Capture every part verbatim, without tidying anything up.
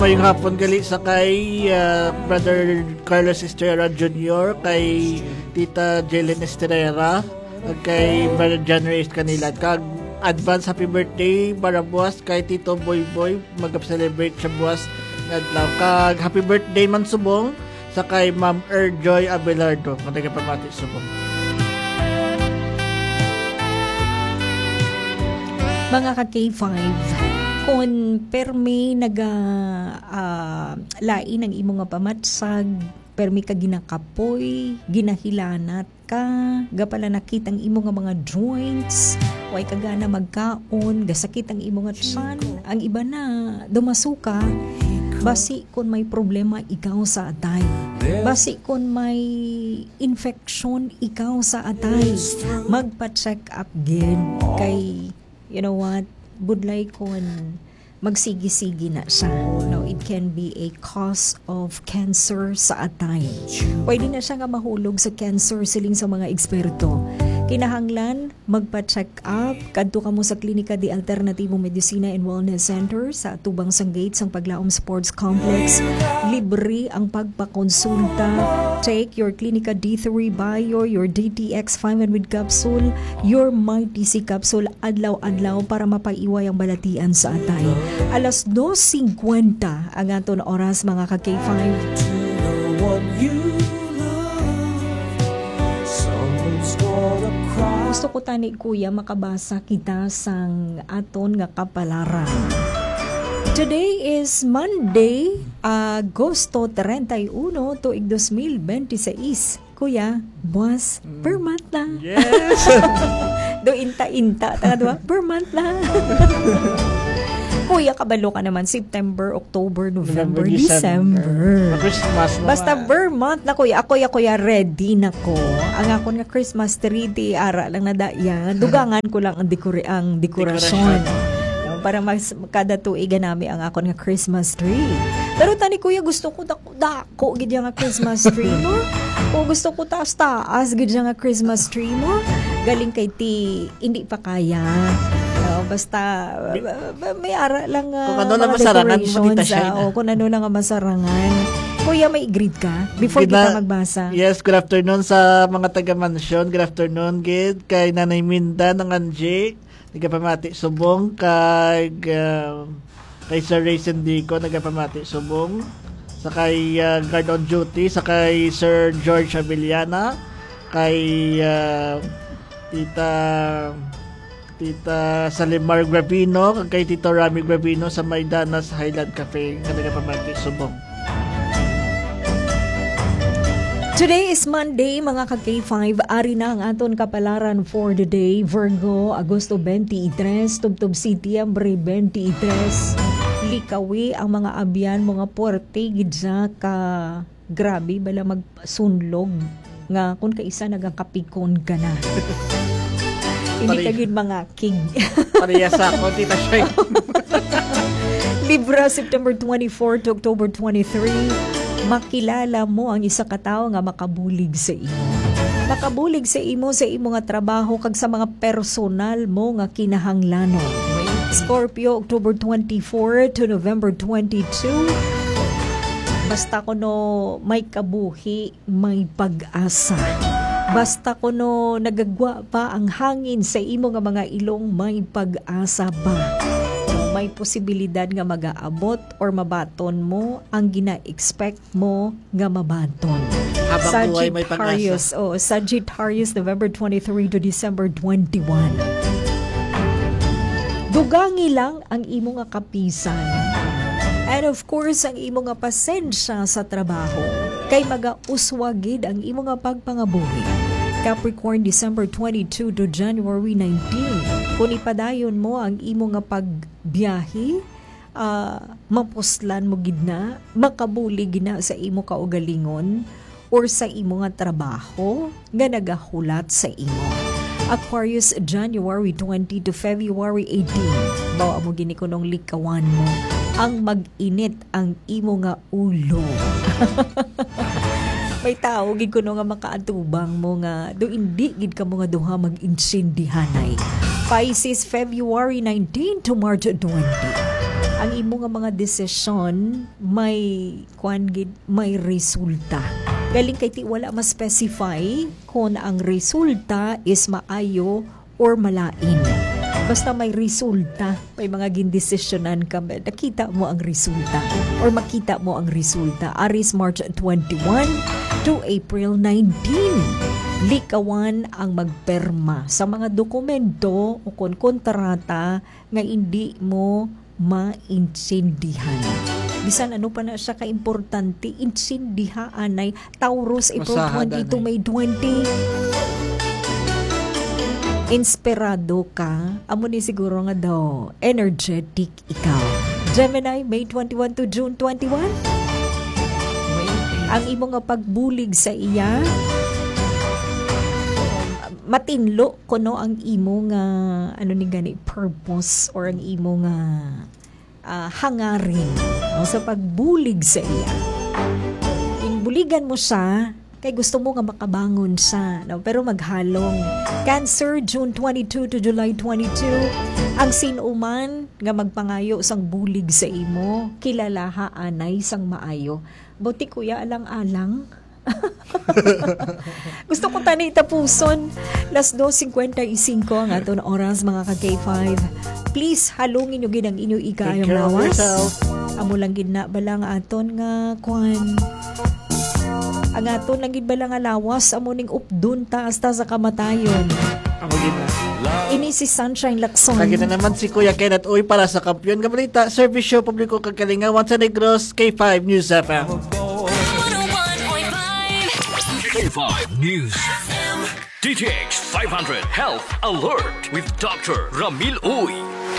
Mayong hapon gali sa kay uh, Brother Carlos Estrella Junior, kay Tita Jelen Estrella, at kay Brother John Reyes kanila. Kag advance happy birthday para buwas kay Tito Boy Boy, mag-celebrate siya buwas. Kag happy birthday man subong sa kay Ma'am Erjoy Abelardo, kung nagpamati subong. Mga ka-K five, kung permi naga uh, lain ang imo nga pamatsag, permi ka ginakapoy, ginahilanat ka, gapala nakitang imo nga mga joints, way ka gana magkaon, gasakit ang imo nga tiyan, ang iba na dumasuka, basi kung may problema ikaw sa atay, basi kung may infection ikaw sa atay, magpa-check up gid kay, you know what, budlay kung magsigi-sigi na siya. No, it can be a cause of cancer sa atay. Pwede na siya nga mahulog sa cancer siling sa mga eksperto. Kinahanglan, magpa-check up. Kadto ka mo sa Klinika de Alternativo Medicina and Wellness Center sa Tubang Sanggate sang Paglaom Sports Complex. Libre ang pagpakonsulta. Take your Klinika D three Bio, your D T X five hundred capsule, your Mighty C capsule adlaw-adlaw para mapaiway ang balatian sa atay. Alas dos singkwenta ang aton oras mga ka-K five. Gusto ko tani kuya makabasa kita sang aton nga kapalaran. Today is Monday, Agosto thirty-one, tuig twenty twenty-six. Kuya, buwas, mm. per month lang. Yes! Do inta-inta, tanga per month lang. Kuya, kabalo ka naman, September, October, November, November December. Christmas naman. Basta per month na kuya, ako ya kuya ready na ko. Ang ako nga Christmas tree, di ara lang na daya. Dugangan ko lang ang, dekor- ang dekorasyon. Para mas kada tuiga nami ang ako nga Christmas tree. Pero tani kuya, gusto ko dako dako gid nga Christmas tree mo. O gusto ko taas taas gid nga Christmas tree mo. Galing kay ti hindi pa kaya. Uh, basta uh, may ara lang uh, kung ano lang masarangan uh, o kung ano lang ang masarangan. Kuya, may greet ka before Gina, kita magbasa. Yes, good afternoon sa mga taga-mansyon. Good afternoon, gid kay Nanay Minda ng Angie. Nagapamati subong kay uh, kay Sir Ray Sendico, nagapamati subong sa kay uh, guard on duty, sa kay Sir George Avellana, kay uh, Tita Tita Salimar Gravino, kay Tito Rami Gravino sa Maydanas Highland Cafe, nagapamati subong. Today is Monday, mga ka-K five. Ari na ang aton kapalaran for the day. Virgo, Agosto twenty-three, Tubtub City, Ambre twenty-three. Likawi ang mga abyan, mga porte, gidsa ka grabe, bala magsunlog nga kung kaisa nagakapikon ka na. Hindi ka gid mga king. Parehas ako, Tita Shay. Libra, September twenty-fourth to October twenty-third. Makilala mo ang isa ka tawo nga makabulig sa imo. Makabulig sa imo sa imo nga trabaho kag sa mga personal mo nga kinahanglanon. Scorpio, October twenty-fourth to November twenty-second. Basta kuno may kabuhi, may pag-asa. Basta kuno nagagwa pa ang hangin sa imo nga mga ilong, may pag-asa ba? May posibilidad nga mag-aabot or mabaton mo ang gina-expect mo nga mabaton. Habang buhay may pag-asa. Oh, Sagittarius, November twenty-third to December twenty-first. Dugangi lang ang imo nga kapisan. And of course, ang imo nga pasensya sa trabaho. Kay maga-uswagid ang imo nga pagpangabuhi. Capricorn, December twenty-second to January nineteenth. Kung ipadayon mo ang imo nga pagbiyahe, uh, mapuslan mo gidna, makabuli gina sa imo kaugalingon or sa imo nga trabaho nga nagahulat sa imo. Aquarius, January twentieth to February eighteenth. Bawa mo gini kunong likawan mo ang mag-init ang imo nga ulo. May tao gid kuno nga makaatubang mo nga do indi gid ka mo nga duha mag-insindihanay. Pisces, February nineteenth to March twentieth. ang imo nga mga desisyon may kuan gid may resulta. Galing kay ti wala ma-specify kung ang resulta is maayo or malain. Basta may resulta, may mga gindesisyonan ka, nakita mo ang resulta or makita mo ang resulta. Aris March twenty-one to April nineteen. Likawan ang magperma sa mga dokumento o kon kontrata nga hindi mo maintindihan. Bisan ano pa na siya ka-importante, intindihaan ay Taurus April twenty to May twenty. Inspirado ka, amo ni siguro nga daw, energetic ikaw. Gemini, May twenty-one to June twenty-one. Ang imo nga pagbulig sa iya, matinlo kuno ang imo nga ano ni gani purpose or ang imo nga uh, hangarin no, sa pagbulig sa iya. Inbuligan mo siya kay gusto mo nga makabangon siya no, pero maghalong. Cancer, June twenty-two to July twenty-two. Ang sinuman nga magpangayo sang bulig sa imo, kilalaha anay sang maayo. Buti kuya alang-alang. Gusto ko tani tapuson. Las dos fifty-five ang aton oras mga ka-K five. Please halungin nyo gid ang inyo ikayong lawas. Amo lang gid na balang aton nga kwan. Ang aton lang gid balang nga lawas amo ning updun taas ta sa kamatayon. Amo gid na. Ini si Sunshine Lacson. Lagi na naman si Kuya Kenneth Uy para sa Kampiyon nga Balita, Servisyo Publiko Kagalingawan sa Negros, K five News F M. K five News F M. D T X five hundred Health Alert with Doctor Ramil Uy.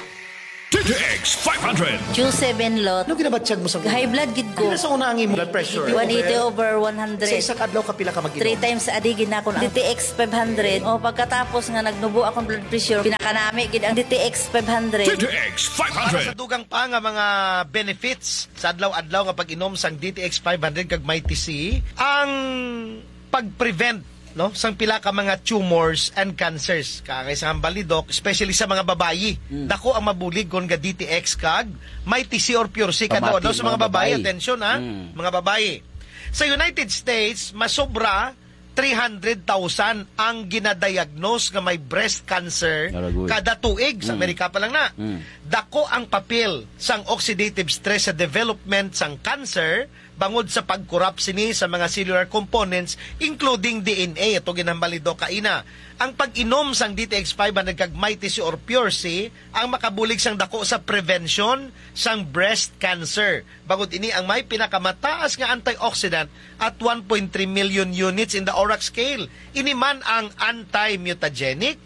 D T X five hundred. Q seven lot. Ano ginabatsyag mo sa High blood gid ko. Ano sa una ang imong blood pressure? one eighty over one hundred. Sa isang adlaw kapila ka mag-inom? Three times a day gid na ako D T X five hundred. O pagkatapos nga nagnubo akong blood pressure, pinakanami gid ang D T X five hundred. D T X five hundred. Para sa dugang pa nga mga benefits sa adlaw-adlaw nga pag-inom sang D T X five hundred kag may T C, ang pag-prevent no sang pila ka mga tumors and cancers kagay sa balidok, especially sa mga babayi. Mm. Dako ang mabulig kon ga D T X kag may T C or pure C kadto daw sa mga babayi. babayi. Attention ha, mm. mga babayi. Sa United States, masobra three hundred thousand ang ginadiagnose nga may breast cancer kada tuig. Sa Amerika pa lang na. Mm. Dako ang papel sang oxidative stress sa development sang cancer bangod sa pagkurap sini sa mga cellular components including D N A. Ito ginambalido kaina. Ang pag-inom sang D T X five hundred kag may T C or pure C ang makabulig sang dako sa prevention sang breast cancer. Bangod ini ang may pinakamataas nga antioxidant at one point three million units in the O R A C scale. Ini man ang anti-mutagenic,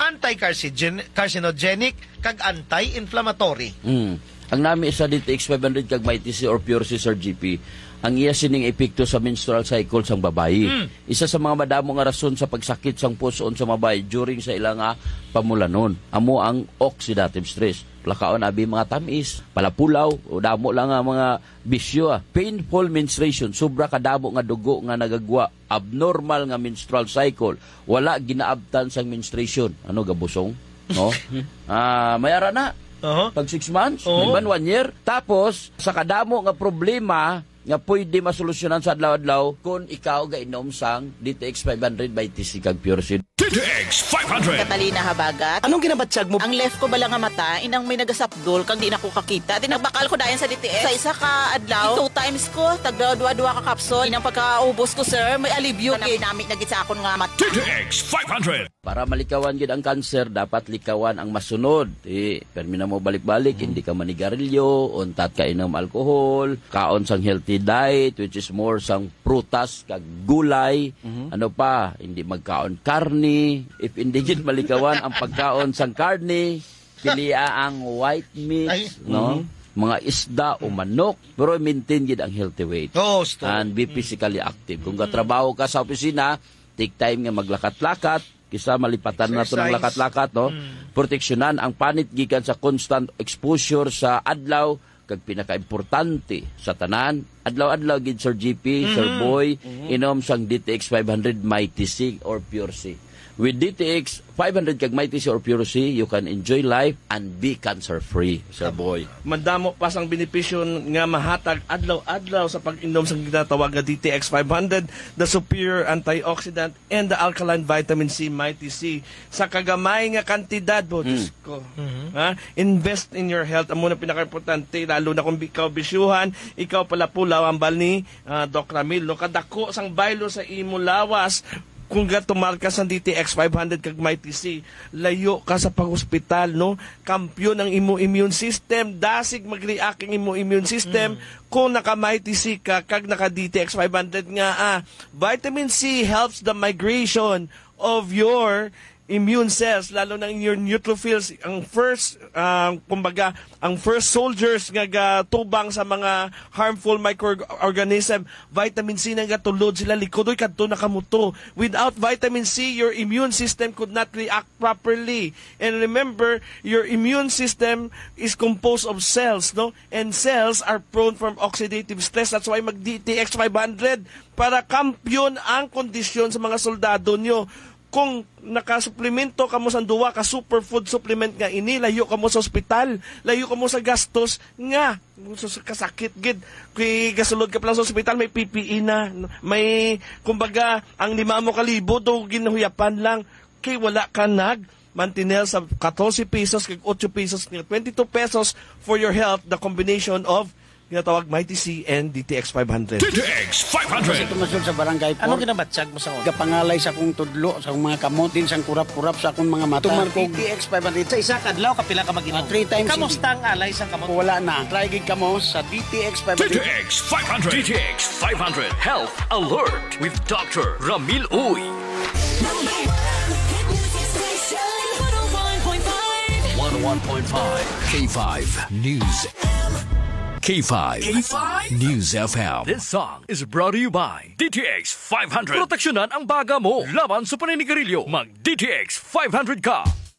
anti-carcinogenic kag anti-inflammatory. Mm. Ang nami sa D T X five hundred kag may T C or pure C, Sir G P, ang iya sining epekto sa menstrual cycle sang babayi. Mm. Isa sa mga madamo nga rason sa pagsakit sang puson sa babayi during sa ilang nga pamulanon. Amo ang oxidative stress. Lakaon abi mga tamis, palapulaw, o damo lang nga mga bisyo. Ah. Painful menstruation, sobra kadamo nga dugo nga nagagwa. Abnormal nga menstrual cycle. Wala ginaabtan sang menstruation. Ano gabusong? No? Ah, mayara na. Uh-huh. Pag six months, uh-huh. iban one year. Tapos, sa kadamo nga problema nga pwede masolusyonan sa adlaw-adlaw kung ikaw gainom sang D T X five hundred by T C kag Pure C. D T X five hundred. Catalina Habagat. Anong ginabatsyag mo? Ang left ko bala nga mata, inang may nagasapdol kang di na ko kakita. Tinagbakal ko dayan sa D T X. Sa isa ka adlaw, two times ko, tagdawa-duwa ka kapson. Inang pagkaubos ko, sir, may alibyo. Kanami-namit na gid sa akon nga mata. D T X five hundred. Para malikawan gid ang cancer, dapat likawan ang masunod. Eh, permi na mo balik-balik, mm-hmm. hindi ka manigarilyo, untat ka inom alcohol, kaon sang healthy diet, which is more sang prutas, kag gulay, mm-hmm. ano pa, hindi magkaon karne. If hindi gid malikawan ang pagkaon sang karne, pilia ang white meat, Ay, no? Mm-hmm. Mga isda o manok, pero maintain gid ang healthy weight. Oh, and be physically active. Kung katrabaho ka sa opisina, take time nga maglakat-lakat, kisa malipatan na to ng lakat-lakat, no? Mm. Proteksyonan ang panit gikan sa constant exposure sa adlaw kag pinaka-importante sa tanan, adlaw-adlaw gid Sir G P, mm-hmm. Sir Boy, mm-hmm. inom sang D T X five hundred may T C or Pure C. With D T X five hundred kag Mighty C or Pure C, you can enjoy life and be cancer-free, Sir Boy. Mandamo pa sang benepisyo nga mahatag adlaw-adlaw sa pag-inom sa ginatawag nga D T X five hundred, the superior antioxidant and the alkaline vitamin C Mighty C sa kagamay nga kantidad bo. Diyos ko. Ha? Invest in your health. Amo na pinaka-importante, lalo na kung ikaw bisyuhan, ikaw pala pulaw ang bal ni uh, Doc Ramil. No? Kadako sang baylo sa imo lawas, kung gatumal ka sa D T X five hundred kag Mighty C, layo ka sa pag-hospital, no? Kampyon ang imo immune system, dasig mag-react ang imo immune system mm. kung naka-Mighty C ka kag naka-D T X five hundred nga. Ah, vitamin C helps the migration of your immune cells, lalo na your neutrophils, ang first, uh, kumbaga, ang first soldiers nga gatubang sa mga harmful microorganism. Vitamin C nga gatulod sila likodoy kadto nakamuto. Without vitamin C, your immune system could not react properly. And remember, your immune system is composed of cells, no? And cells are prone from oxidative stress. That's why mag-D T X five hundred para kampyon ang kondisyon sa mga soldado nyo. Kung nakasuplemento ka mo sa duwa ka superfood supplement nga ini, layo ka mo sa ospital, layo ka mo sa gastos nga sa kasakit gid. Kay gasulod ka pa lang sa ospital, may P P E na, may kumbaga ang lima mo kalibo do ginahuyapan lang, kay wala ka nag mantinel sa fourteen pesos kag eight pesos, twenty-two pesos for your health, the combination of ginatawag Mighty C and D T X five hundred. D T X five hundred. Kasi tumasod sa barangay po. Ano ginabatsag mo sa una? Kapangalay sa akong tudlo, sa akong mga kamot, din sa kurap-kurap sa akong mga mata. Tumarkog D T X five hundred. Sa isa kadlaw kapila ka mag-inom. Uh, three times. Kamusta ang alay sa kamot? Wala na. Try gig kamo sa D T X five D T hundred. X five hundred. D T X five hundred Health Alert with Doctor Ramil Uy. one oh one point five K five News. K five. K five News F M. This song is brought to you by D T X five hundred. Proteksyonan ang baga mo laban sa paninigarilyo. Mag D T X five hundred ka.